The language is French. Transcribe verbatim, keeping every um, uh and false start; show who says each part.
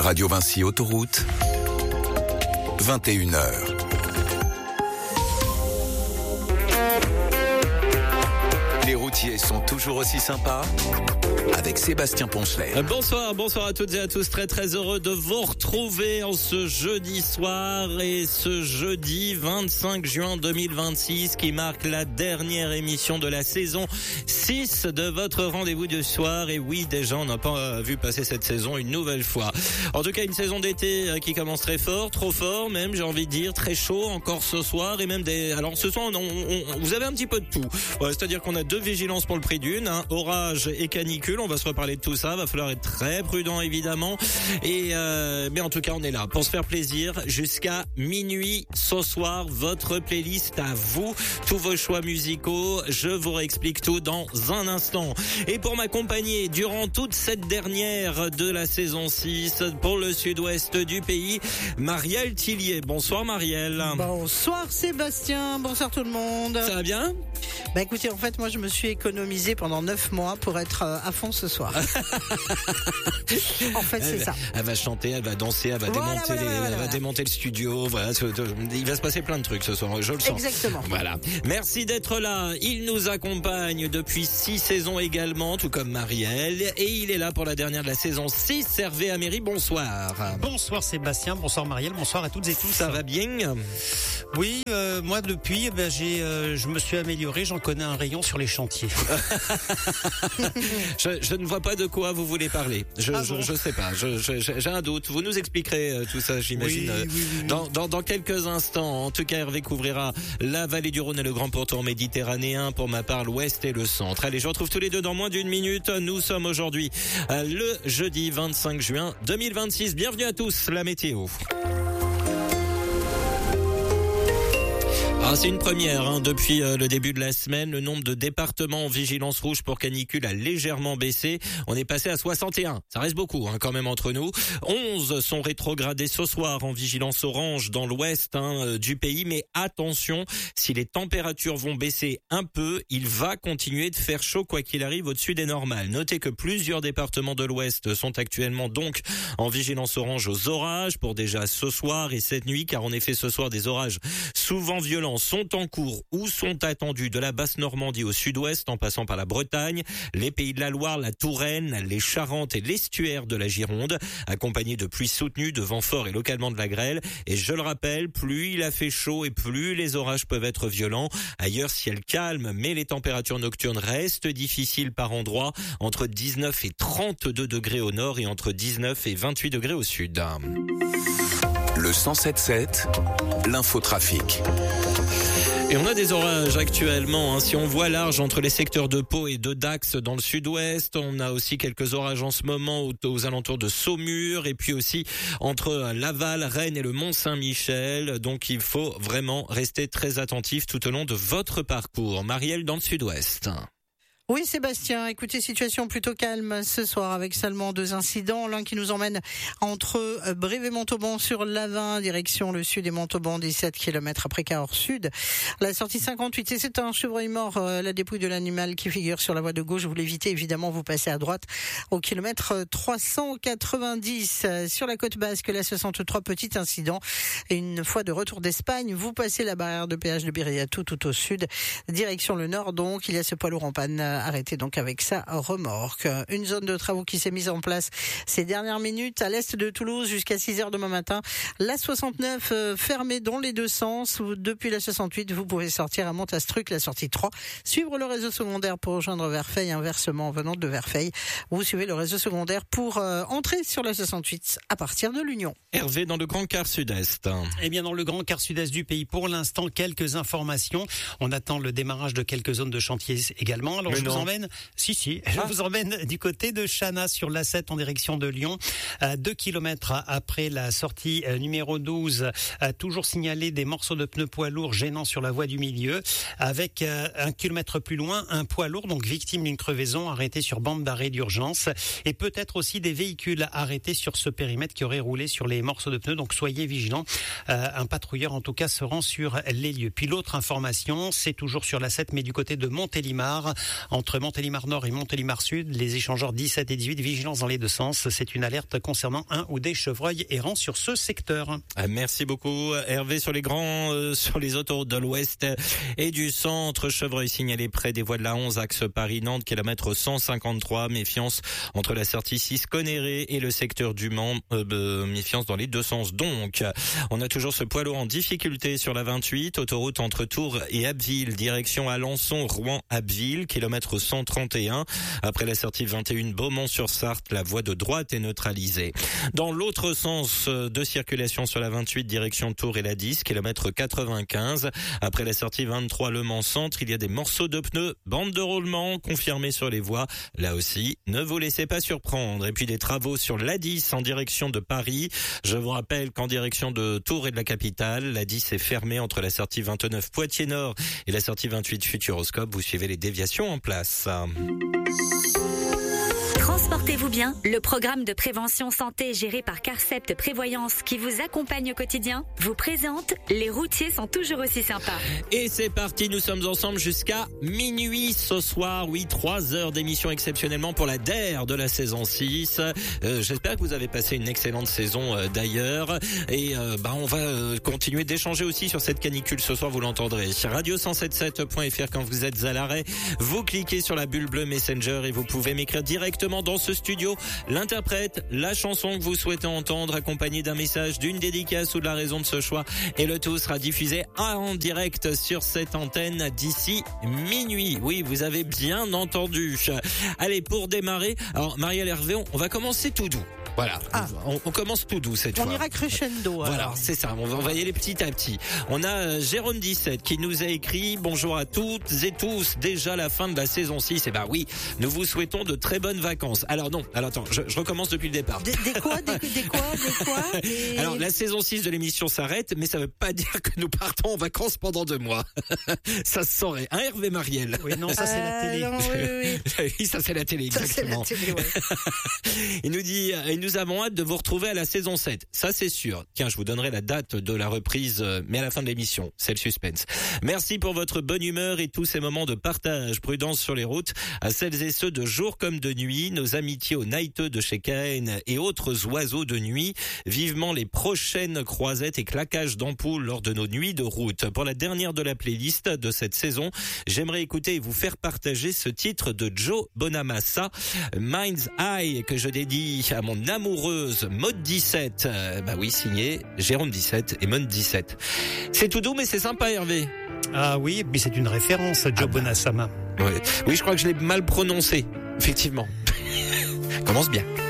Speaker 1: Radio Vinci Autoroute, vingt et une heures. Les routiers sont toujours aussi sympas avec Sébastien Ponchelet.
Speaker 2: Bonsoir, bonsoir à toutes et à tous. Très très heureux de vous retrouver en ce jeudi soir et ce jeudi vingt-cinq juin deux mille vingt-six qui marque la dernière émission de la saison six de votre rendez-vous du soir. Et oui, déjà on n'a pas vu passer cette saison une nouvelle fois. En tout cas, une saison d'été qui commence très fort, trop fort même, j'ai envie de dire, très chaud encore ce soir et même des... Alors ce soir, on, on, on, vous avez un petit peu de tout. Ouais, c'est-à-dire qu'on a deux vigilances pour le prix d'une, hein, orage et canicule. On va se reparler de tout ça. Va falloir être très prudent évidemment. Et euh, mais en tout cas, on est là pour se faire plaisir jusqu'à minuit ce soir. Votre playlist à vous, tous vos choix musicaux. Je vous réexplique tout dans un instant. Et pour m'accompagner durant toute cette dernière de la saison six pour le sud-ouest du pays, Marielle Tillier. Bonsoir Marielle.
Speaker 3: Bonsoir Sébastien. Bonsoir tout le monde.
Speaker 2: Ça va bien?
Speaker 3: Bah écoutez, en fait, moi je me suis économisé pendant neuf mois pour être à fond ce soir. En fait, c'est
Speaker 2: elle,
Speaker 3: ça.
Speaker 2: Elle va chanter, elle va danser, elle va
Speaker 3: voilà,
Speaker 2: démonter,
Speaker 3: voilà,
Speaker 2: les,
Speaker 3: voilà,
Speaker 2: elle
Speaker 3: voilà.
Speaker 2: va démonter le studio. Voilà, il va se passer plein de trucs ce soir. Je le sens.
Speaker 3: Exactement.
Speaker 2: Voilà. Merci d'être là. Il nous accompagne depuis six saisons également, tout comme Marielle, et il est là pour la dernière de la saison six. Hervé Améry, bonsoir.
Speaker 4: Bonsoir Sébastien, bonsoir Marielle, bonsoir à toutes et tous.
Speaker 2: Ça va bien?
Speaker 4: Oui, euh, moi depuis, eh ben, j'ai, euh, je me suis amélioré. J'en connais un rayon sur les chantiers.
Speaker 2: je, je ne vois pas de quoi vous voulez parler. Je,
Speaker 4: ah
Speaker 2: je,
Speaker 4: bon
Speaker 2: je sais pas. Je, je, j'ai un doute. Vous nous expliquerez euh, tout ça, j'imagine,
Speaker 4: oui, oui, oui.
Speaker 2: Dans, dans, dans quelques instants. En tout cas, Hervé couvrira la vallée du Rhône et le grand pourtour méditerranéen. Pour ma part, l'ouest et le centre. Allez, je retrouve tous les deux dans moins d'une minute. Nous sommes aujourd'hui euh, le jeudi vingt-cinq juin deux mille vingt-six. Bienvenue à tous. La météo. Ah, c'est une première, hein. Depuis euh, le début de la semaine, le nombre de départements en vigilance rouge pour canicule a légèrement baissé. On est passé à soixante et un. Ça reste beaucoup, hein, quand même entre nous. onze sont rétrogradés ce soir en vigilance orange dans l'ouest hein, du pays. Mais attention, si les températures vont baisser un peu, il va continuer de faire chaud quoi qu'il arrive au-dessus des normales. Notez que plusieurs départements de l'ouest sont actuellement donc en vigilance orange aux orages pour déjà ce soir et cette nuit, car en effet ce soir des orages souvent violents sont en cours ou sont attendus de la Basse-Normandie au sud-ouest en passant par la Bretagne, les Pays de la Loire, la Touraine, les Charentes et l'estuaire de la Gironde, accompagnés de pluies soutenues, de vents forts et localement de la grêle. Et je le rappelle, plus il a fait chaud et plus les orages peuvent être violents. Ailleurs, ciel calme, mais les températures nocturnes restent difficiles par endroits, entre dix-neuf et trente-deux degrés au nord et entre dix-neuf et vingt-huit degrés au sud.
Speaker 1: Le cent sept sept, l'infotrafic.
Speaker 2: Et on a des orages actuellement, hein. Si on voit large entre les secteurs de Pau et de Dax dans le sud-ouest, on a aussi quelques orages en ce moment aux, aux alentours de Saumur et puis aussi entre Laval, Rennes et le Mont-Saint-Michel. Donc il faut vraiment rester très attentif tout au long de votre parcours. Marielle dans le sud-ouest.
Speaker 3: Oui Sébastien, écoutez, situation plutôt calme ce soir avec seulement deux incidents. L'un qui nous emmène entre Brive et Montauban sur l'A vingt, direction le sud et Montauban, dix-sept kilomètres après Cahors Sud. La sortie cinquante-huit, et c'est un chevreuil mort, euh, la dépouille de l'animal qui figure sur la voie de gauche. Vous l'évitez évidemment, vous passez à droite au kilomètre trois cent quatre-vingt-dix. Sur la côte basque, la soixante-trois, petit incident. Et une fois de retour d'Espagne, vous passez la barrière de péage de Biriatou tout au sud, direction le nord. Donc il y a ce poids lourd en panne arrêté donc avec sa remorque. Une zone de travaux qui s'est mise en place ces dernières minutes à l'est de Toulouse jusqu'à six heures demain matin. La soixante-neuf euh, fermée dans les deux sens. Depuis la soixante-huit, vous pouvez sortir à Montastruc, la sortie trois. Suivre le réseau secondaire pour rejoindre Verfeil, inversement venant de Verfeil. Vous suivez le réseau secondaire pour euh, entrer sur la soixante-huit à partir de l'Union.
Speaker 2: Hervé dans le Grand Quart Sud-Est.
Speaker 4: Eh bien, dans le Grand Quart Sud-Est du pays, pour l'instant, quelques informations. On attend le démarrage de quelques zones de chantier également. Alors,
Speaker 2: Mais
Speaker 4: je
Speaker 2: non.
Speaker 4: vous emmène, si, si, je
Speaker 2: Ah.
Speaker 4: vous emmène du côté de Chana sur l'A sept en direction de Lyon. À deux kilomètres après la sortie euh, numéro douze, euh, toujours signalé des morceaux de pneus poids lourds gênants sur la voie du milieu. Avec euh, un kilomètre plus loin, un poids lourd, donc victime d'une crevaison, arrêté sur bande d'arrêt d'urgence. Et peut-être aussi des véhicules arrêtés sur ce périmètre qui auraient roulé sur les morceaux de pneus. Donc soyez vigilants. Euh, un patrouilleur en tout cas se rend sur les lieux. Puis l'autre information, c'est toujours sur l'A sept, mais du côté de Montélimar, entre Montélimar Nord et Montélimar Sud. Les échangeurs dix-sept et dix-huit, vigilance dans les deux sens. C'est une alerte concernant un ou des chevreuils errants sur ce secteur.
Speaker 2: Merci beaucoup Hervé. Sur les grands, euh, sur les autoroutes de l'Ouest et du centre, chevreuil signalé près des voies de la onze, axe Paris-Nantes, kilomètre cent cinquante-trois. Méfiance entre la sortie six Conéré et le secteur du Mans. Euh, euh, méfiance dans les deux sens donc. On a toujours ce poids lourd en difficulté sur la vingt-huit, autoroute entre Tours et Abbeville, direction Alençon, Rouen, Abbeville, kilomètre cent trente et un. Après la sortie vingt et un Beaumont-sur-Sarthe, la voie de droite est neutralisée. Dans l'autre sens de circulation sur la vingt-huit, direction Tours et la dix, kilomètre quatre-vingt-quinze. Après la sortie vingt-trois Le Mans Centre, il y a des morceaux de pneus, bande de roulement confirmée sur les voies. Là aussi, ne vous laissez pas surprendre. Et puis des travaux sur l'A dix en direction de Paris. Je vous rappelle qu'en direction de Tours et de la capitale, l'A dix est fermée entre la sortie vingt-neuf Poitiers Nord et la sortie vingt-huit Futuroscope. Vous suivez les déviations en place.
Speaker 5: Transportez-vous bien, le programme de prévention santé géré par Carcept Prévoyance qui vous accompagne au quotidien vous présente Les routiers sont toujours aussi sympas.
Speaker 2: Et c'est parti, nous sommes ensemble jusqu'à minuit ce soir. Oui, trois heures d'émission exceptionnellement pour la D E R de la saison six. Euh, j'espère que vous avez passé une excellente saison euh, d'ailleurs. Et euh, bah on va euh, continuer d'échanger aussi sur cette canicule ce soir, vous l'entendrez. radio cent soixante-dix-sept point f r quand vous êtes à l'arrêt, vous cliquez sur la bulle bleue Messenger et vous pouvez m'écrire directement dans ce studio l'interprète, la chanson que vous souhaitez entendre, accompagnée d'un message, d'une dédicace ou de la raison de ce choix. Et le tout sera diffusé en direct sur cette antenne d'ici minuit. Oui, vous avez bien entendu. Allez, pour démarrer, alors Marielle Hervé, on va commencer tout doux. Voilà, ah. on, on commence tout doux cette
Speaker 3: on
Speaker 2: fois.
Speaker 3: On ira crescendo. Alors.
Speaker 2: Voilà, c'est ça, on va envoyer les petits à petit. On a euh, Jérôme dix-sept qui nous a écrit « Bonjour à toutes et tous, déjà la fin de la saison six. » Eh ben oui, nous vous souhaitons de très bonnes vacances. Alors non, alors attends, je, je recommence depuis le départ.
Speaker 3: Des, des quoi, des, des quoi, des quoi des...
Speaker 2: Alors la saison six de l'émission s'arrête, mais ça veut pas dire que nous partons en vacances pendant deux mois. Ça se saurait. Hein, Hervé Marielle?
Speaker 4: Oui, non, ça c'est
Speaker 3: euh,
Speaker 4: la télé.
Speaker 3: Non, oui, oui.
Speaker 2: Oui, ça c'est la télé, exactement.
Speaker 3: Ça, c'est la télé, ouais.
Speaker 2: Il nous dit, il nous avons hâte de vous retrouver à la saison sept. Ça, c'est sûr. Tiens, je vous donnerai la date de la reprise, mais à la fin de l'émission. C'est le suspense. Merci pour votre bonne humeur et tous ces moments de partage. Prudence sur les routes. À celles et ceux de jour comme de nuit, nos amitiés aux nighteux de chez Caen et autres oiseaux de nuit. Vivement les prochaines croisettes et claquages d'ampoules lors de nos nuits de route. Pour la dernière de la playlist de cette saison, j'aimerais écouter et vous faire partager ce titre de Joe Bonamassa, Mind's Eye, que je dédie à mon amoureuse Mode dix-sept. Euh, bah oui, signé Jérôme dix-sept et Mode dix-sept. C'est tout doux, mais c'est sympa, Hervé.
Speaker 4: Ah oui, mais c'est une référence, Joe ah bah. Bonamassa.
Speaker 2: Ouais. Oui, je crois que je l'ai mal prononcé, effectivement. Commence bien.